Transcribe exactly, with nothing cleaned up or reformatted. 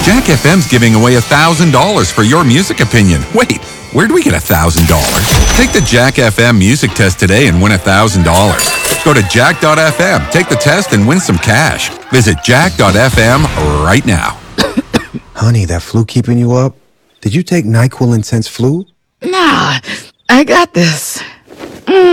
Jack F M's giving away one thousand dollars for your music opinion. Wait, where'd we get one thousand dollars? Take the Jack F M music test today and win one thousand dollars. Go to jack dot f m, take the test, and win some cash. Visit jack dot f m right now. Honey, that flu keeping you up? Did you take NyQuil Intense Flu? Nah, I got this.